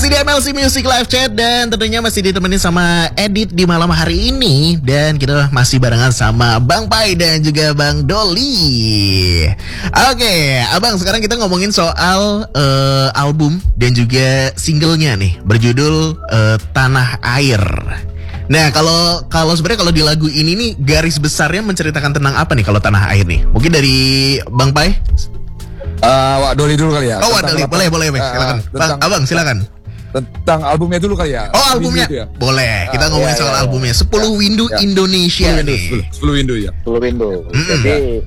Masih di MLC Music Live Chat dan tentunya masih ditemenin sama Edit di malam hari ini. Dan kita masih barengan sama Bang Pai dan juga Bang Doli. Oke, Abang, sekarang kita ngomongin soal album dan juga singlenya nih, berjudul Tanah Air. Nah, kalau sebenarnya kalau di lagu ini nih garis besarnya menceritakan tentang apa nih kalau Tanah Air nih? Mungkin dari Bang Pai? Wak Doli dulu kali ya. Oh, Wak Doli, boleh, silakan. Bang, Abang, silakan. Tentang albumnya dulu kali ya. Oh, albumnya. Ya? Boleh. Kita ngomongin soal albumnya. 10 Windu Indonesia 10 nih. 10 Windu ya. 10 Windu. Jadi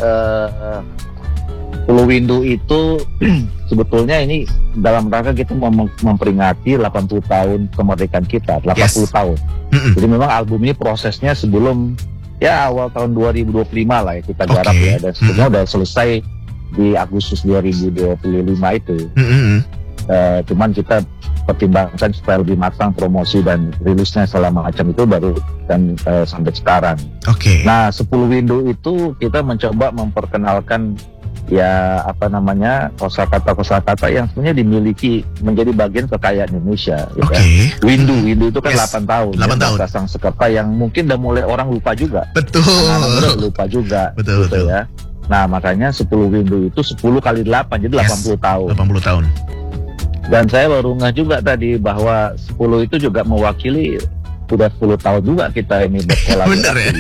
10 Windu itu sebetulnya ini dalam rangka kita memperingati 80 tahun kemerdekaan kita, 80 tahun. Jadi memang album ini prosesnya sebelum awal tahun 2025 lah ya kita garap ya, dan sebetulnya udah selesai di Agustus 2025 itu. Cuman kita pertimbangkan supaya lebih matang promosi dan rilisnya selama macam itu baru dan sampai sekarang. Nah, 10 Windu itu kita mencoba memperkenalkan kosakata yang sebenarnya dimiliki menjadi bagian kekayaan Indonesia. Windu itu kan 8 tahun. 8 tahun. Bahasa Sanskerta yang mungkin udah mulai orang lupa juga. Betul. Anak-anak lupa juga. Betul. Ya. Nah, makanya 10 Windu itu 10 kali 8 jadi 80 tahun. 80 tahun. Dan saya baru ngeh juga tadi bahwa 10 itu juga mewakili udah 10 tahun juga kita ini berkolaborasi. Bener ya?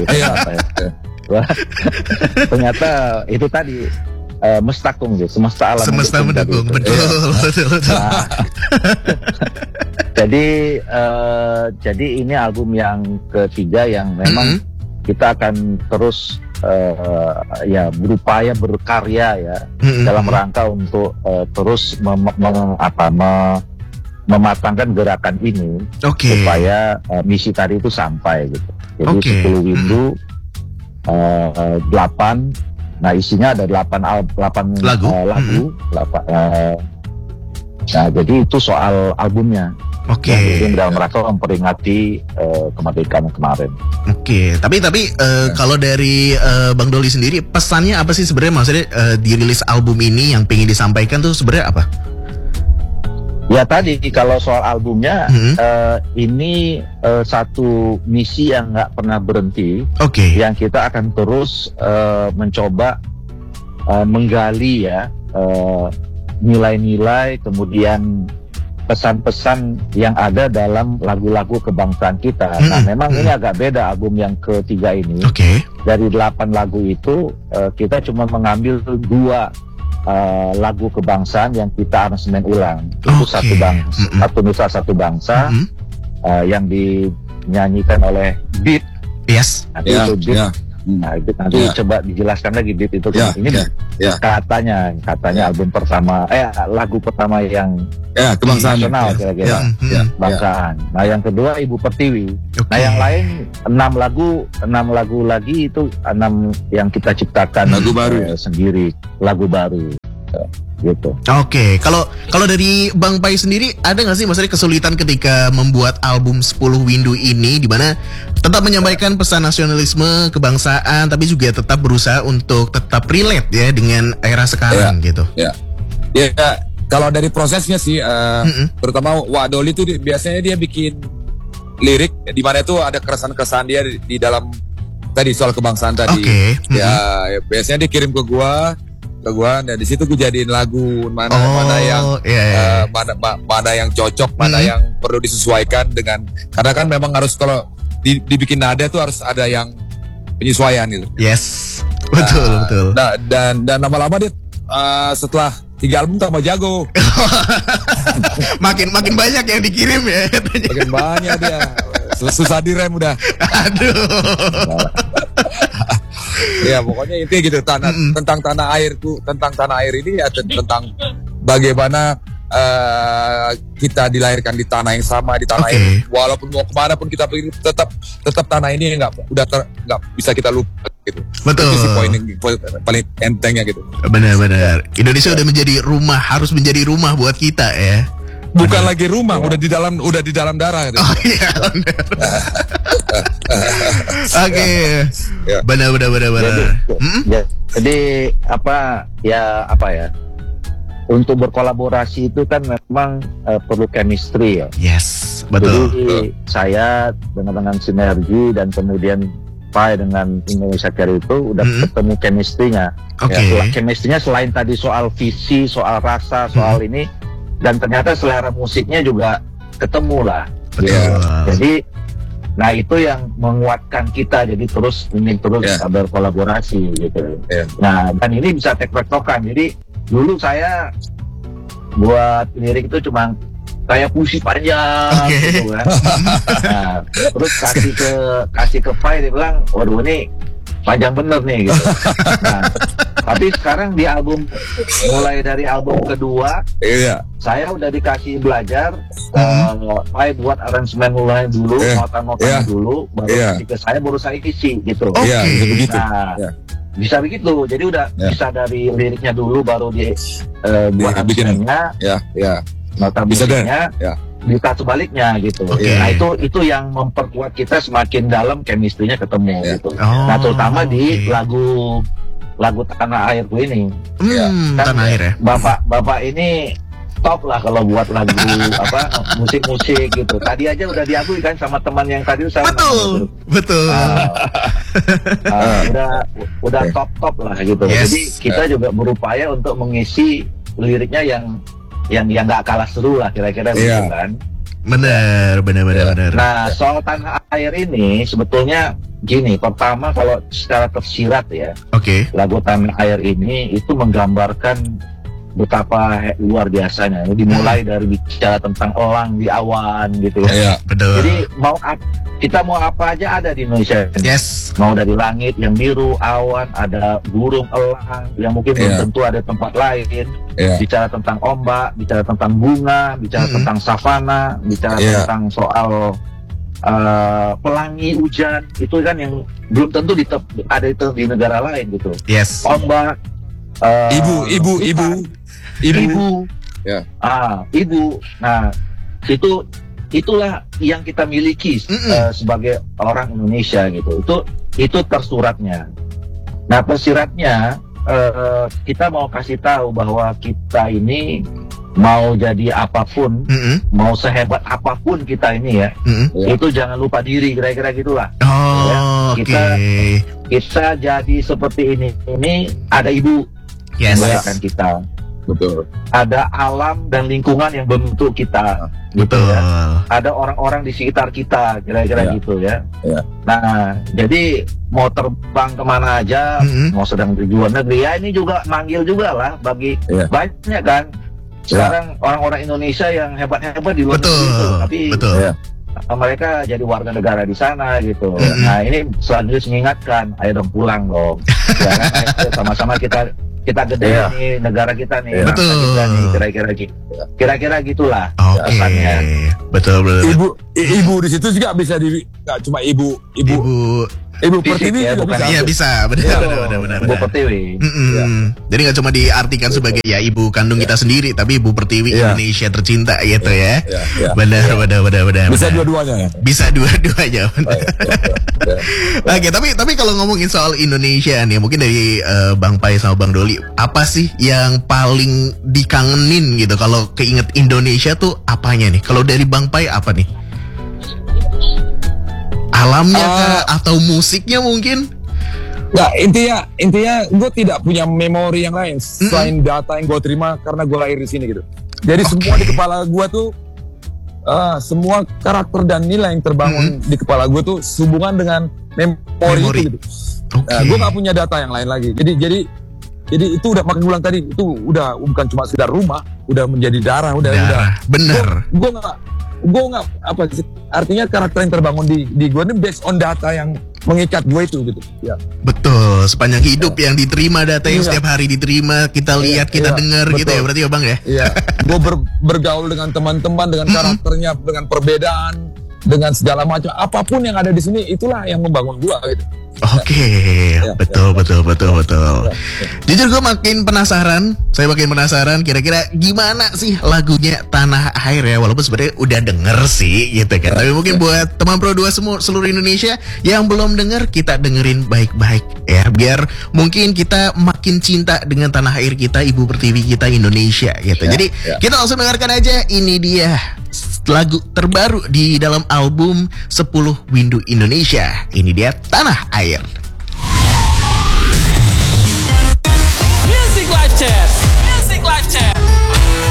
Ternyata itu tadi mestakung gitu, semesta alam. Semesta mendukung, betul. Nah, jadi ini album yang ketiga yang memang kita akan terus berupaya berkarya ya dalam rangka untuk terus mematangkan gerakan ini supaya misi tadi itu sampai gitu. Jadi 10 Windu 8, nah isinya ada 8 lagu. Nah, jadi itu soal albumnya. Jadi dalam rangka memperingati kemerdekaan kemarin. Tapi kalau dari Bang Doli sendiri, pesannya apa sih sebenarnya, maksudnya dirilis album ini yang pengen disampaikan tuh sebenarnya apa? Ya tadi kalau soal albumnya ini satu misi yang nggak pernah berhenti, yang kita akan terus mencoba menggali nilai-nilai, kemudian pesan-pesan yang ada dalam lagu-lagu kebangsaan kita. Nah, memang ini agak beda album yang ketiga ini. Dari 8 lagu itu kita cuma mengambil 2 lagu kebangsaan yang kita aransemen ulang. Itu satu nusa satu bangsa yang dinyanyikan oleh Beat. Itu Beat. Nah, itu nanti coba dijelaskan lagi Beat itu. Ini katanya album pertama, lagu pertama yang kebangsaan nasional kira-kira. Bangsaan. Nah, yang kedua Ibu Pertiwi. Nah, yang lain 6 lagu lagi itu 6 yang kita ciptakan lagu baru sendiri, lagu baru. Gitu. Kalau dari Bang Pai sendiri ada nggak sih maksudnya kesulitan ketika membuat album 10 Windu ini, di mana tetap menyampaikan pesan nasionalisme, kebangsaan, tapi juga tetap berusaha untuk tetap relate ya dengan era sekarang gitu? Kalau dari prosesnya sih, terutama Wak Doli itu biasanya dia bikin lirik di mana itu ada keresahan-keresahan dia di dalam tadi soal kebangsaan tadi. Biasanya dia kirim ke gua, dan di situ gue jadiin lagu mana yang cocok, mana yang perlu disesuaikan dengan, karena kan memang harus kalau dibikin nada tuh harus ada yang penyesuaian gitu. Betul. Nah, dan lama-lama dia setelah 3 album tambah jago. makin banyak yang dikirim ya. Makin banyak dia. Susah direm udah. Aduh. Ya pokoknya intinya gitu, tentang tanah airku, tentang tanah air ini ya tentang bagaimana kita dilahirkan di tanah yang sama, di tanah air, walaupun mau kemana pun kita pergi tetap tanah ini nggak bisa kita lupa gitu. Betul. Itu sih poin paling entengnya gitu. Benar. Indonesia harus menjadi rumah buat kita ya. Bukan lagi rumah, udah di dalam darah gitu. Benar. Jadi untuk berkolaborasi itu kan memang perlu chemistry ya. Yes, betul. Jadi saya dengan sinergi dan kemudian Pai dengan Indonesia Care itu udah ketemu chemistry-nya. Oke. Ya, chemistry-nya selain tadi soal visi, soal rasa, soal ini, dan ternyata selera musiknya juga ketemu lah. Betul. Ya. Jadi, nah itu yang menguatkan kita jadi terus ingin terus berkolaborasi gitu. Nah, dan ini bisa tektokan. Jadi dulu saya buat lirik itu cuma kayak puisi panjang gitu kan. Nah, terus kasih ke Pai, dia bilang, waduh ini panjang bener nih gitu. Nah, tapi sekarang di album, mulai dari album kedua, saya udah dikasih belajar, Pai buat aransemen mulai dulu, nota-notanya dulu, baru ke saya baru saya isi gitu. Begitu. Nah, bisa begitu. Jadi udah bisa dari liriknya dulu, baru buat aransemennya. Nota musiknya bisa sebaliknya gitu. Nah itu yang memperkuat kita semakin dalam chemistry-nya ketemu gitu. Nah terutama di lagu Tanah Airku ini. Kan Tanah Air ya. Bapak ini top lah kalau buat lagu musik-musik gitu. Tadi aja udah diakui kan sama teman yang tadi saya. Betul. Udah top lah gitu. Jadi kita juga berupaya untuk mengisi liriknya yang nggak kalah seru lah kira-kira begitu kan. Benar. Nah soal Tanah Air ini sebetulnya gini, pertama kalau secara tersirat ya, lagu Tanah Air ini itu menggambarkan betapa luar biasanya. Dimulai dari bicara tentang elang di awan gitu ya. Betul. Jadi kita mau apa aja ada di Indonesia. Mau dari langit yang biru, awan, ada burung elang yang mungkin belum tentu ada tempat lain. Bicara tentang ombak, bicara tentang bunga, bicara tentang savana, bicara tentang soal pelangi hujan, itu kan yang belum tentu ada itu di negara lain gitu. Ombak, ibu. Ibu. Nah, itulah yang kita miliki sebagai orang Indonesia gitu. Itu tersuratnya. Nah, tersiratnya kita mau kasih tahu bahwa kita ini mau jadi apapun, mau sehebat apapun kita ini ya, itu jangan lupa diri, kira-kira gitulah. Kita jadi seperti ini ada ibu yang melahirkan kita. Betul. Ada alam dan lingkungan yang membentuk kita. Betul. Gitu ya. Ada orang-orang di sekitar kita, kira-kira gitu ya. Nah, jadi mau terbang kemana aja, mau sedang di luar negeri, ya ini juga manggil juga lah bagi banyak kan. Sekarang orang-orang Indonesia yang hebat-hebat di luar negeri itu, tapi mereka jadi warga negara di sana gitu. Nah ini selanjutnya mengingatkan, ayo dong pulang dong. Ya kan, ayo sama-sama kita gede nih negara kita nih. Kita nih, kira-kira gitulah. Betul. Ibu di situ juga bisa nggak cuma ibu Pertiwi ya, juga bisa. Iya bisa, benar. Ibu Pertiwi. Jadi nggak cuma diartikan sebagai ya ibu kandung kita sendiri, tapi Ibu Pertiwi Indonesia tercinta gitu ya. Benar. Bisa dua-duanya ya. Bisa dua-duanya. Oke, tapi kalau ngomongin soal Indonesia nih, mungkin dari Bang Pai sama Bang Doli, apa sih yang paling dikangenin gitu? Kalau keinget Indonesia tuh apanya nih? Kalau dari Bang Pai apa nih? Alamnya kah? Atau musiknya mungkin? Nah, intinya gue tidak punya memori yang lain selain data yang gue terima karena gue lahir di sini gitu. Jadi semua di kepala gue tuh semua karakter dan nilai yang terbangun di kepala gue tuh sehubungan dengan memori. Itu gitu. Nah, gue gak punya data yang lain lagi. Jadi itu udah makin ulang tadi itu udah bukan cuma sekedar rumah, udah menjadi darah. Bener. Gue nggak apa sih, artinya karakter yang terbangun di gue ini based on data yang mengikat gue itu gitu ya. Betul, sepanjang hidup yang diterima, data yang setiap hari diterima, kita lihat, kita dengar gitu ya, berarti ya Bang ya. Iya. Gue bergaul dengan teman-teman dengan karakternya, dengan perbedaan, dengan segala macam apapun yang ada di sini, itulah yang membangun gua gitu. Oke, betul. Jujur gue makin penasaran, kira-kira gimana sih lagunya Tanah Air ya, walaupun sebenarnya udah denger sih gitu kan. Tapi mungkin buat teman Pro 2 semua seluruh Indonesia yang belum denger, kita dengerin baik-baik ya, biar mungkin kita makin cinta dengan tanah air kita, Ibu Pertiwi kita Indonesia gitu. Jadi kita langsung dengarkan aja, ini dia lagu terbaru di dalam album 10 Windu Indonesia. Ini dia Tanah Air.